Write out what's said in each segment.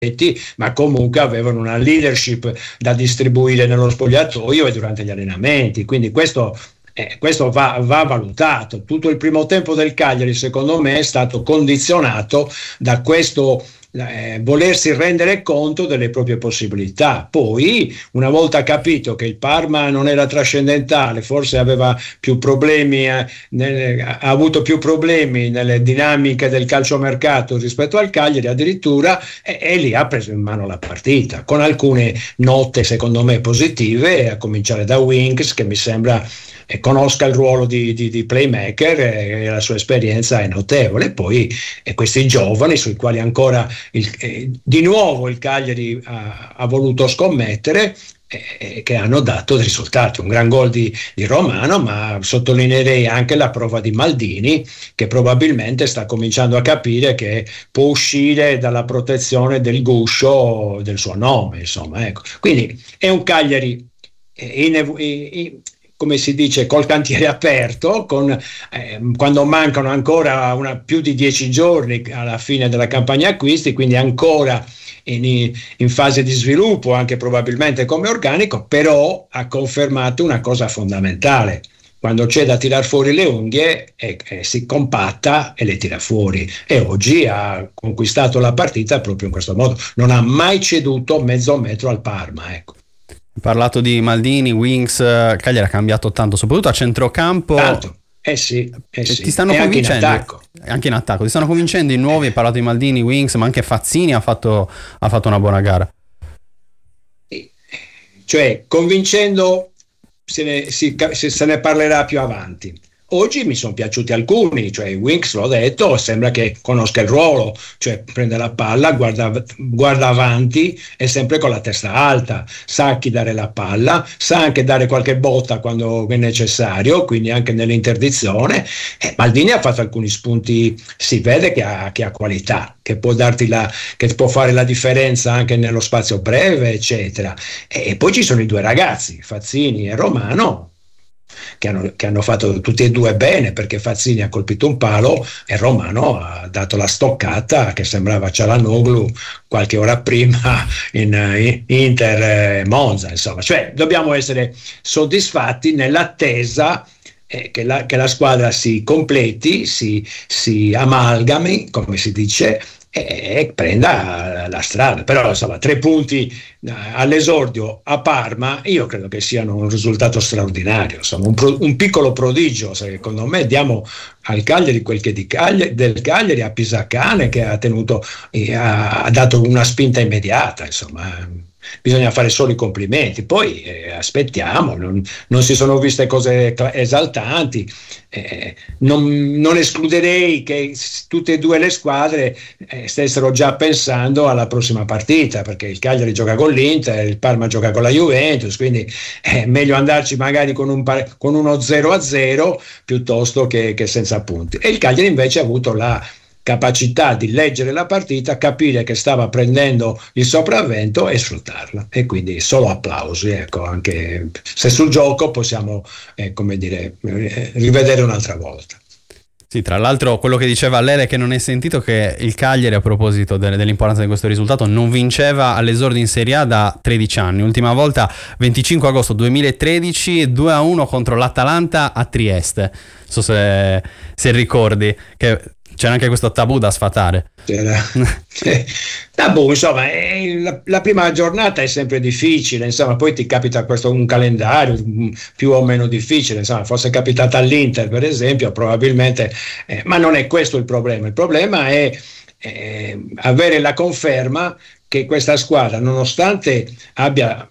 ma comunque avevano una leadership da distribuire nello spogliatoio e durante gli allenamenti, quindi questo va valutato. Tutto il primo tempo del Cagliari, secondo me, è stato condizionato da questo volersi rendere conto delle proprie possibilità. Poi, una volta capito che il Parma non era trascendentale, forse aveva più problemi, ha avuto più problemi nelle dinamiche del calciomercato rispetto al Cagliari addirittura, e lì ha preso in mano la partita, con alcune note secondo me positive, a cominciare da Winks, che mi sembra conosca il ruolo di playmaker, e la sua esperienza è notevole. Poi questi giovani sui quali ancora di nuovo il Cagliari ha voluto scommettere, che hanno dato dei risultati. Un gran gol di Romano, ma sottolineerei anche la prova di Maldini, che probabilmente sta cominciando a capire che può uscire dalla protezione del guscio del suo nome, insomma, ecco. Quindi è un Cagliari come si dice, col cantiere aperto, quando mancano ancora più di 10 giorni alla fine della campagna acquisti, quindi ancora in fase di sviluppo, anche probabilmente come organico, però ha confermato una cosa fondamentale: quando c'è da tirar fuori le unghie si compatta e le tira fuori, e oggi ha conquistato la partita proprio in questo modo, non ha mai ceduto mezzo metro al Parma, ecco. Parlato di Maldini, Winks, Cagliari ha cambiato tanto, soprattutto a centrocampo. Tanto. Sì. Ti stanno convincendo anche in attacco. Ti stanno convincendo i nuovi. Hai parlato di Maldini, Winks, ma anche Fazzini ha fatto una buona gara. Cioè, convincendo se ne parlerà più avanti. Oggi mi sono piaciuti alcuni, cioè Winks, l'ho detto, sembra che conosca il ruolo, cioè prende la palla, guarda avanti e sempre con la testa alta, sa chi dare la palla, sa anche dare qualche botta quando è necessario, quindi anche nell'interdizione. Maldini ha fatto alcuni spunti, si vede che ha qualità, che può che può fare la differenza anche nello spazio breve, eccetera. E poi ci sono i due ragazzi, Fazzini e Romano, che hanno fatto tutti e due bene, perché Fazzini ha colpito un palo e Romano ha dato la stoccata che sembrava Cialanoglu qualche ora prima in Inter Monza, insomma. Cioè, dobbiamo essere soddisfatti nell'attesa che la squadra si completi, si amalgami, come si dice, e prenda la strada. Però insomma 3 punti all'esordio a Parma io credo che siano un risultato straordinario, insomma un piccolo prodigio. Secondo me diamo al Cagliari quel che del Cagliari a Pisacane, che ha dato una spinta immediata, insomma. Bisogna fare solo i complimenti, poi aspettiamo, non si sono viste cose esaltanti, non escluderei che tutte e due le squadre stessero già pensando alla prossima partita, perché il Cagliari gioca con l'Inter, il Parma gioca con la Juventus, quindi è meglio andarci magari con uno 0-0 piuttosto che senza punti. E il Cagliari invece ha avuto la capacità di leggere la partita, capire che stava prendendo il sopravvento e sfruttarla, e quindi solo applausi, ecco, anche se sul gioco possiamo rivedere un'altra volta. Sì, tra l'altro quello che diceva Lele, che non hai sentito, che il Cagliari, a proposito dell'importanza di questo risultato, non vinceva all'esordio in Serie A da 13 anni. Ultima volta 25 agosto 2013, 2-1 contro l'Atalanta a Trieste. Non so se ricordi che c'era anche questo tabù da sfatare. Tabù, insomma, la prima giornata è sempre difficile, insomma, poi ti capita un calendario più o meno difficile, insomma, fosse capitata all'Inter per esempio probabilmente, ma non è questo il problema è avere la conferma che questa squadra, nonostante abbia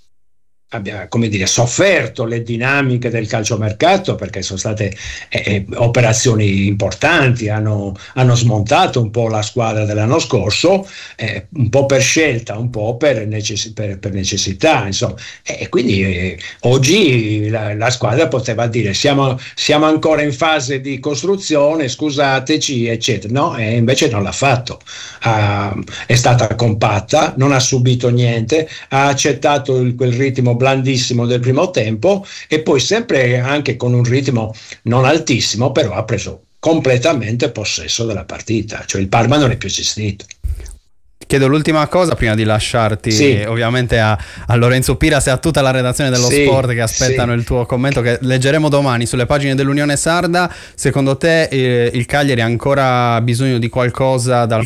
sofferto le dinamiche del calciomercato, perché sono state operazioni importanti, hanno smontato un po' la squadra dell'anno scorso, un po' per scelta, un po' per necessità, insomma. E quindi oggi la squadra poteva dire siamo ancora in fase di costruzione, scusateci, eccetera. No, e invece non l'ha fatto. È stata compatta, non ha subito niente, ha accettato quel ritmo blandissimo del primo tempo, e poi sempre anche con un ritmo non altissimo, però ha preso completamente possesso della partita, cioè il Parma non è più esistito. Chiedo l'ultima cosa prima di lasciarti, ovviamente a Lorenzo Piras e a tutta la redazione dello Sport che aspettano il tuo commento, che leggeremo domani sulle pagine dell'Unione Sarda. Secondo te il Cagliari ha ancora bisogno di qualcosa dal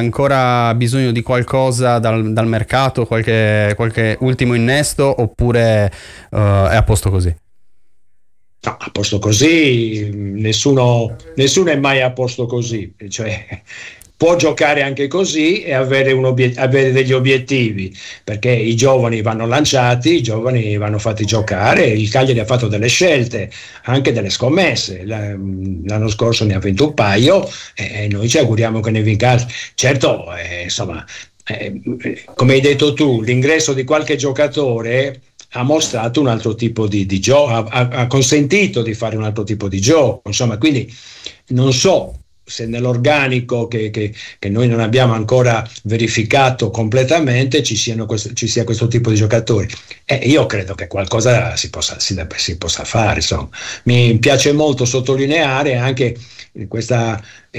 mercato, qualche ultimo innesto, oppure è a posto così? No, a posto così, nessuno è mai a posto così, cioè può giocare anche così e avere degli obiettivi, perché i giovani vanno lanciati, i giovani vanno fatti giocare. Il Cagliari ha fatto delle scelte, anche delle scommesse, l'anno scorso ne ha vinto un paio e noi ci auguriamo che ne vinca. Certo, insomma, come hai detto tu, l'ingresso di qualche giocatore ha mostrato un altro tipo di gioco, ha consentito di fare un altro tipo di gioco, insomma, quindi non so se nell'organico che noi non abbiamo ancora verificato completamente ci sia questo tipo di giocatori. Io credo che qualcosa si possa fare, insomma. Mi piace molto sottolineare anche questa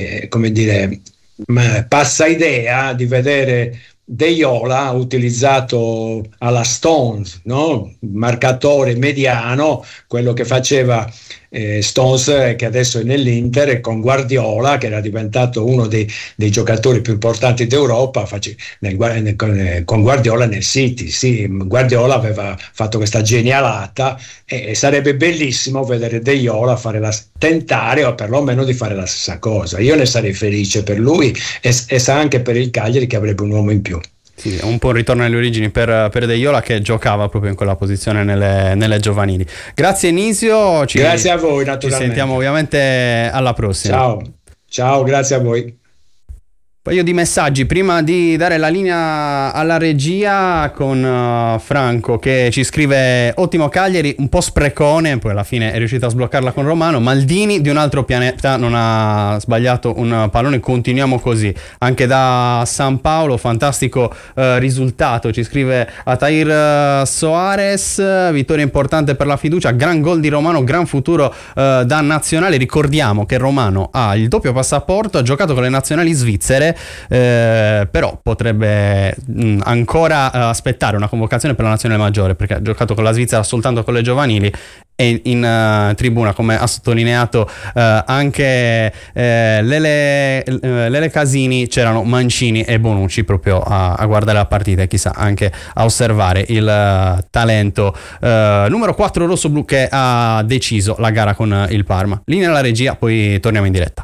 pazza idea di vedere Deiola utilizzato alla Stones, no? Marcatore mediano, quello che faceva Stones, che adesso è nell'Inter, con Guardiola, che era diventato uno dei giocatori più importanti d'Europa, con Guardiola nel City. Sì, Guardiola aveva fatto questa genialata e sarebbe bellissimo vedere Deiola tentare o perlomeno di fare la stessa cosa. Io ne sarei felice per lui e sa anche per il Cagliari, che avrebbe un uomo in più. Sì, è un po' un ritorno alle origini per Deiola, che giocava proprio in quella posizione nelle giovanili. Grazie Nisio, grazie a voi, naturalmente. Ci sentiamo ovviamente alla prossima. Ciao, grazie a voi. Un paio di messaggi prima di dare la linea alla regia, con Franco che ci scrive: ottimo Cagliari, un po' sprecone, poi alla fine è riuscito a sbloccarla con Romano. Maldini di un altro pianeta, non ha sbagliato un pallone, continuiamo così. Anche da San Paolo, fantastico risultato, ci scrive Atair Soares, vittoria importante per la fiducia, gran gol di Romano, gran futuro da nazionale. Ricordiamo che Romano ha il doppio passaporto, ha giocato con le nazionali svizzere, però potrebbe ancora aspettare una convocazione per la nazionale maggiore, perché ha giocato con la Svizzera soltanto con le giovanili. E in tribuna, come ha sottolineato anche Lele Casini, c'erano Mancini e Bonucci proprio a guardare la partita e chissà anche a osservare il talento numero 4 rossoblu che ha deciso la gara con il Parma. Linea alla regia, poi torniamo in diretta.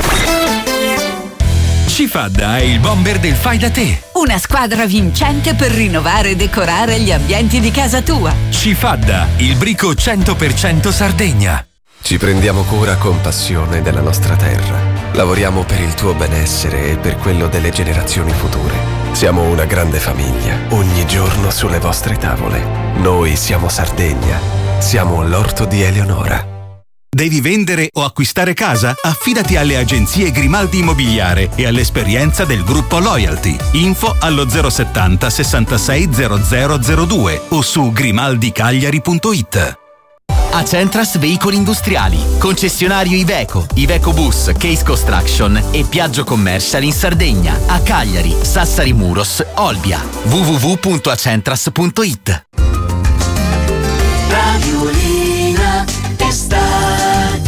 Cifadda è il bomber del fai da te. Una squadra vincente per rinnovare e decorare gli ambienti di casa tua. Cifadda, il brico 100% Sardegna. Ci prendiamo cura con passione della nostra terra. Lavoriamo per il tuo benessere e per quello delle generazioni future. Siamo una grande famiglia, ogni giorno sulle vostre tavole. Noi siamo Sardegna, siamo l'orto di Eleonora. Devi vendere o acquistare casa? Affidati alle agenzie Grimaldi Immobiliare e all'esperienza del gruppo Loyalty. Info allo 070 66 0002 o su grimaldicagliari.it. Acentras Veicoli Industriali, concessionario Iveco, Iveco Bus, Case Construction e Piaggio Commercial in Sardegna, a Cagliari, Sassari Muros, Olbia. www.acentras.it. Radiolina estate.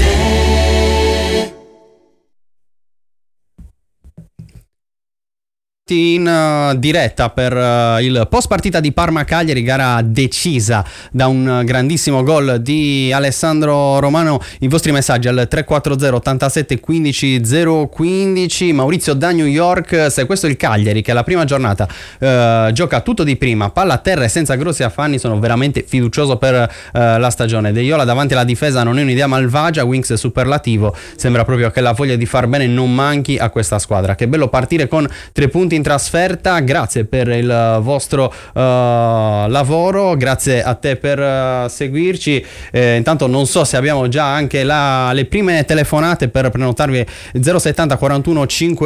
In diretta per il post partita di Parma-Cagliari, gara decisa da un grandissimo gol di Alessandro Romano. I vostri messaggi al 340 87 15 015. Maurizio da New York: se questo è il Cagliari che alla prima giornata gioca tutto di prima, palla a terra e senza grossi affanni, sono veramente fiducioso per la stagione. Deiola davanti alla difesa non è un'idea malvagia, Winks è superlativo, sembra proprio che la voglia di far bene non manchi a questa squadra. Che bello partire con 3 punti in trasferta, grazie per il vostro lavoro, grazie a te per seguirci. Intanto non so se abbiamo già anche le prime telefonate per prenotarvi 070 41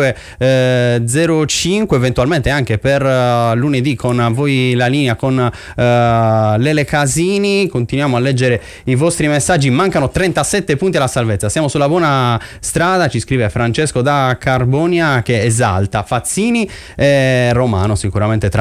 505, eventualmente anche per lunedì con voi la linea con Lele Casini. Continuiamo a leggere i vostri messaggi, mancano 37 punti alla salvezza, siamo sulla buona strada, ci scrive Francesco da Carbonia che esalta Fazzini Romano sicuramente tra